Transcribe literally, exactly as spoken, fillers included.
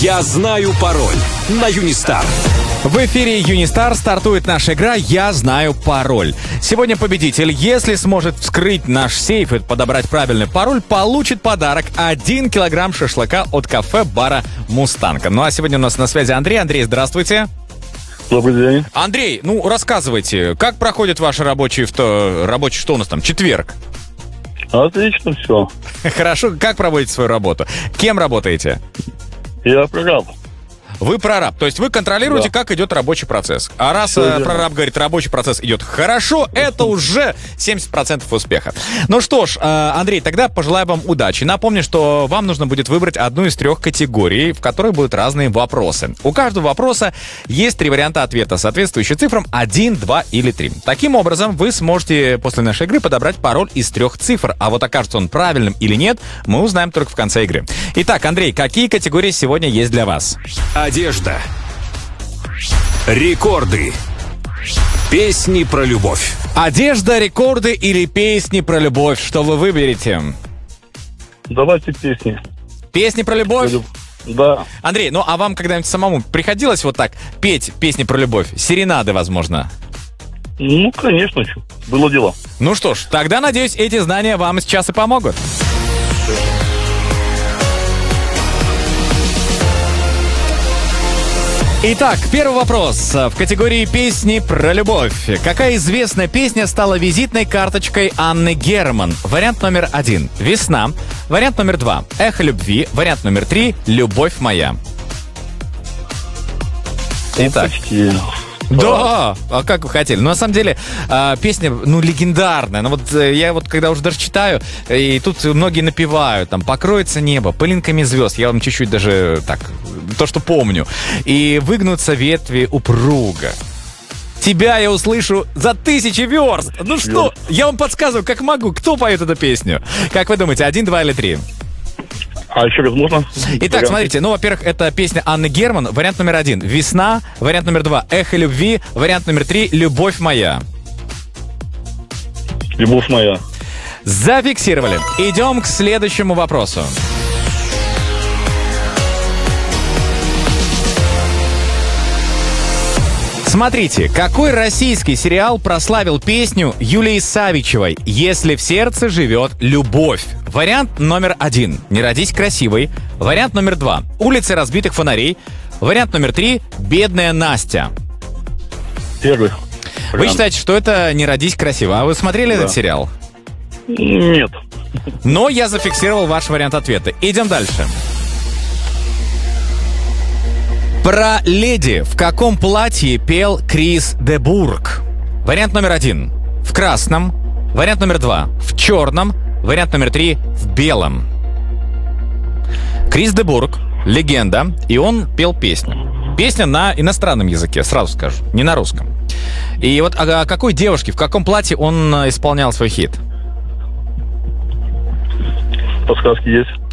«Я знаю пароль» на Юнистар. В эфире Юнистар стартует наша игра «Я знаю пароль». Сегодня победитель, если сможет вскрыть наш сейф и подобрать правильный пароль, получит подарок — один килограмм шашлыка от кафе-бара «Мустанг». Ну а сегодня у нас на связи Андрей. Андрей, здравствуйте. Добрый день. Андрей, ну рассказывайте, как проходит ваш рабочий, рабочий что у нас там, четверг? Отлично все. Хорошо, как проводите свою работу? Кем работаете? Я прораб. Вы прораб, то есть вы контролируете, да, как идет рабочий процесс. А раз Все прораб говорит, рабочий процесс идет хорошо, это уже семьдесят процентов успеха. Ну что ж, Андрей, тогда пожелаю вам удачи. Напомню, что вам нужно будет выбрать одну из трех категорий, в которой будут разные вопросы. У каждого вопроса есть три варианта ответа, соответствующие цифрам один, два или три. Таким образом, вы сможете после нашей игры подобрать пароль из трех цифр, а вот окажется он правильным или нет, мы узнаем только в конце игры. Итак, Андрей, какие категории сегодня есть для вас? Одежда. Рекорды. Песни про любовь. Одежда, рекорды или песни про любовь? Что вы выберете? Давайте песни. Песни про любовь? Да. Андрей, ну а вам когда-нибудь самому приходилось вот так петь песни про любовь? Серенады, возможно? Ну, конечно, было дело. Ну что ж, тогда, надеюсь, эти знания вам сейчас и помогут. Итак, первый вопрос в категории «Песни про любовь». Какая известная песня стала визитной карточкой Анны Герман? Вариант номер один — «Весна». Вариант номер два — «Эхо любви». Вариант номер три — «Любовь моя». Итак. Почти. Да, а как вы хотели? Ну, на самом деле, э, песня, ну, легендарная. Ну, вот э, я вот, когда уже даже читаю, и тут многие напевают, там, «Покроется небо пылинками звезд». Я вам чуть-чуть даже, так, то, что помню. И «Выгнутся ветви упруга». «Тебя я услышу за тысячи верст». Ну что, я вам подсказываю, как могу. Кто поет эту песню? Как вы думаете, один, два или три? А еще раз можно? Итак, Варианты. смотрите, ну, во-первых, это песня Анны Герман. Вариант номер один — «Весна». Вариант номер два — «Эхо любви». Вариант номер три — «Любовь моя». Любовь моя. Зафиксировали. Идем к следующему вопросу. Смотрите, какой российский сериал прославил песню Юлии Савичевой «Если в сердце живет любовь»? Вариант номер один — «Не родись красивой». Вариант номер два — «Улицы разбитых фонарей». Вариант номер три — «Бедная Настя». Первый. Вы вариант. считаете, что это «Не родись красиво». А вы смотрели Да. этот сериал? Нет. Но я зафиксировал ваш вариант ответа. Идем дальше. Про «Леди» в каком платье пел Крис де Бургh? Вариант номер один — в красном. Вариант номер два — в черном. Вариант номер три — в белом. Крис де Бургh — легенда, и он пел песню. Песня на иностранном языке, сразу скажу, не на русском. И вот о, о какой девушке, в каком платье он исполнял свой хит? Подсказки есть?